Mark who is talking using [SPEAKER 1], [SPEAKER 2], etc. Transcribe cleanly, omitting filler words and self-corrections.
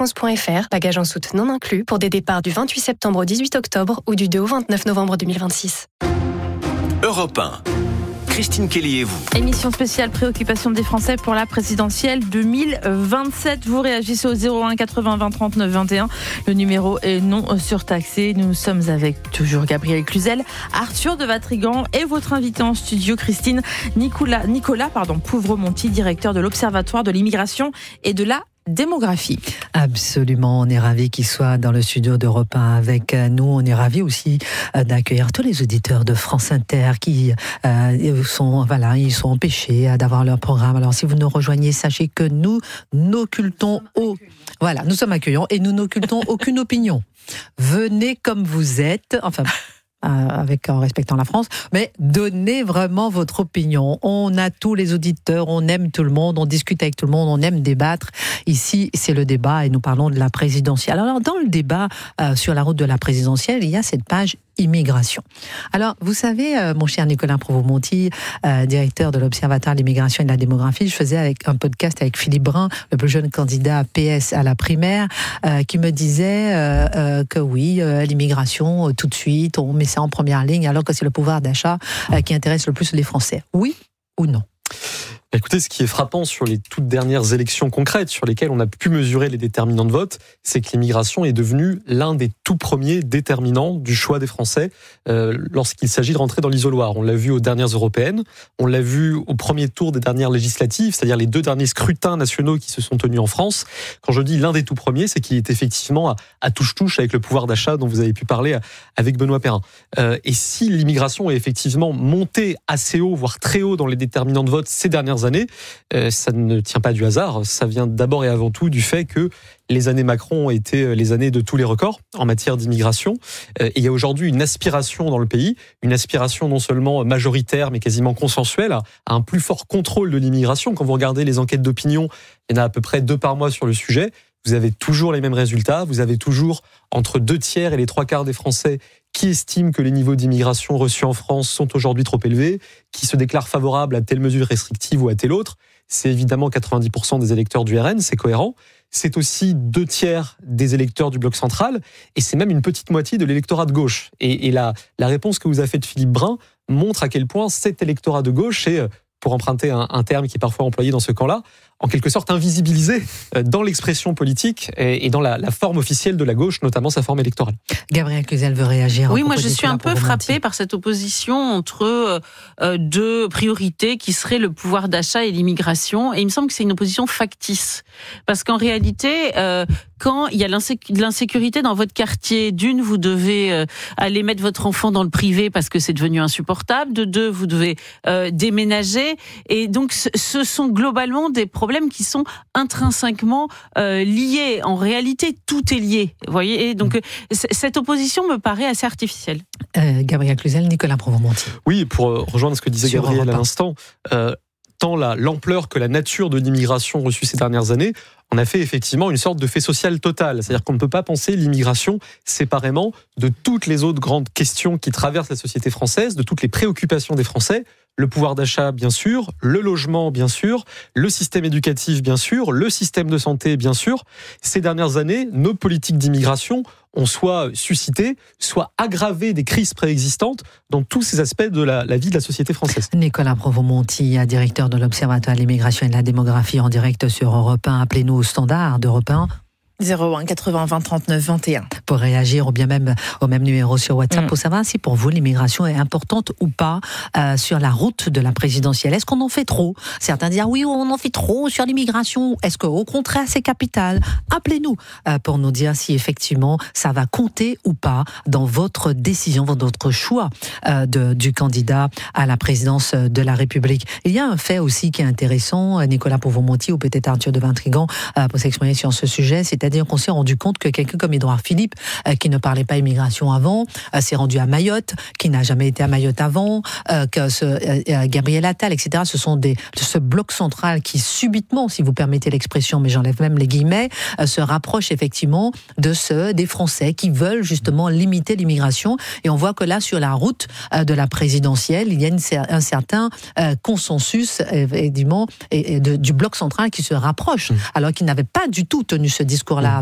[SPEAKER 1] France.fr, bagages en soute non inclus, pour des départs du 28 septembre au 18 octobre ou du 2 au 29 novembre 2026.
[SPEAKER 2] Europe 1. Christine Kelly et vous.
[SPEAKER 3] Émission spéciale préoccupation des Français pour la présidentielle 2027. Vous réagissez au 01 80 20 39 21. Le numéro est non surtaxé. Nous sommes avec toujours Gabriel Cluzel, Arthur de Vatrigan et votre invité en studio, Christine Nicolas Pouvremonti, directeur de l'Observatoire de l'immigration et de la démographie.
[SPEAKER 4] Absolument, on est ravis qu'il soit dans le studio d'Europe 1 avec nous. On est ravis aussi d'accueillir tous les auditeurs de France Inter qui sont empêchés d'avoir leur programme. Alors si vous nous rejoignez, sachez que nous n'occultons nous sommes accueillants et nous n'occultons aucune opinion. Venez comme vous êtes, en respectant la France, mais donnez vraiment votre opinion. On a tous les auditeurs, on aime tout le monde, on discute avec tout le monde, on aime débattre. Ici, c'est le débat et nous parlons de la présidentielle. Alors, dans le débat sur la route de la présidentielle, il y a cette page immigration. Alors, vous savez, mon cher Nicolas Pouvremonti, directeur de l'Observatoire de l'immigration et de la démographie, je faisais un podcast avec Philippe Brun, le plus jeune candidat PS à la primaire, qui me disait que oui, l'immigration, tout de suite, on met ça en première ligne, alors que c'est le pouvoir d'achat qui intéresse le plus les Français. Oui ou non ?
[SPEAKER 5] Écoutez, ce qui est frappant sur les toutes dernières élections concrètes sur lesquelles on a pu mesurer les déterminants de vote, c'est que l'immigration est devenue l'un des tout premiers déterminants du choix des Français lorsqu'il s'agit de rentrer dans l'isoloir. On l'a vu aux dernières européennes, on l'a vu au premier tour des dernières législatives, c'est-à-dire les 2 derniers scrutins nationaux qui se sont tenus en France. Quand je dis l'un des tout premiers, c'est qu'il est effectivement à touche-touche avec le pouvoir d'achat dont vous avez pu parler avec Benoît Perrin. Et si l'immigration est effectivement montée assez haut, voire très haut dans les déterminants de vote ces dernières années, ça ne tient pas du hasard, ça vient d'abord et avant tout du fait que les années Macron ont été les années de tous les records en matière d'immigration. Et il y a aujourd'hui une aspiration dans le pays, une aspiration non seulement majoritaire mais quasiment consensuelle à un plus fort contrôle de l'immigration. Quand vous regardez les enquêtes d'opinion, il y en a à peu près 2 par mois sur le sujet. Vous avez toujours les mêmes résultats, vous avez toujours entre 2 tiers et les 3/4 des Français qui estiment que les niveaux d'immigration reçus en France sont aujourd'hui trop élevés, qui se déclarent favorables à telle mesure restrictive ou à telle autre. C'est évidemment 90% des électeurs du RN, c'est cohérent. C'est aussi 2 tiers des électeurs du Bloc central, et c'est même une petite moitié de l'électorat de gauche. Et la réponse que vous a faite Philippe Brun montre à quel point cet électorat de gauche est, pour emprunter un terme qui est parfois employé dans ce camp-là, en quelque sorte invisibilisé dans l'expression politique et dans la forme officielle de la gauche, notamment sa forme électorale.
[SPEAKER 4] Gabriel Cluzel veut réagir.
[SPEAKER 3] Oui, moi je suis un peu frappée par cette opposition entre 2 priorités qui seraient le pouvoir d'achat et l'immigration. Et il me semble que c'est une opposition factice. Parce qu'en réalité, quand il y a de l'insécurité dans votre quartier, d'une, vous devez aller mettre votre enfant dans le privé parce que c'est devenu insupportable. De 2, vous devez déménager. Et donc ce sont globalement des problèmes qui sont intrinsèquement liés. En réalité, tout est lié. Vous voyez, et donc cette opposition me paraît assez artificielle.
[SPEAKER 4] Gabriel Cluzel, Nicolas Pouvremonti.
[SPEAKER 5] Oui, pour rejoindre ce que disait Gabriel à l'instant, tant l'ampleur que la nature de l'immigration reçue ces dernières années, on a fait effectivement une sorte de fait social total. C'est-à-dire qu'on ne peut pas penser l'immigration séparément de toutes les autres grandes questions qui traversent la société française, de toutes les préoccupations des Français. Le pouvoir d'achat, bien sûr, le logement, bien sûr, le système éducatif, bien sûr, le système de santé, bien sûr. Ces dernières années, nos politiques d'immigration ont soit suscité, soit aggravé des crises préexistantes dans tous ces aspects de la vie de la société française.
[SPEAKER 4] Nicolas Pouvremonti, directeur de l'Observatoire de l'immigration et de la démographie, en direct sur Europe 1. Appelez-nous au standard d'Europe 1.
[SPEAKER 3] 01 80 20 39 21.
[SPEAKER 4] Pour réagir, ou bien même au même numéro sur WhatsApp, pour savoir si pour vous l'immigration est importante ou pas sur la route de la présidentielle. Est-ce qu'on en fait trop ? Certains disent oui, on en fait trop sur l'immigration. Est-ce qu'au contraire c'est capital ? Appelez-nous pour nous dire si effectivement ça va compter ou pas dans votre décision, dans votre choix du candidat à la présidence de la République. Il y a un fait aussi qui est intéressant, Nicolas Pouvremonti ou peut-être Arthur de Vatrigan pour s'exprimer sur ce sujet, c'est-à-dire qu'on s'est rendu compte que quelqu'un comme Édouard Philippe, qui ne parlait pas immigration avant, s'est rendu à Mayotte, qui n'a jamais été à Mayotte avant, Gabriel Attal, etc. Ce sont ce bloc central qui subitement, si vous permettez l'expression, mais j'enlève même les guillemets, se rapproche effectivement des Français qui veulent justement limiter l'immigration. Et on voit que là, sur la route de la présidentielle, il y a un certain consensus évidemment, du bloc central qui se rapproche, alors qu'il n'avait pas du tout tenu ce discours-là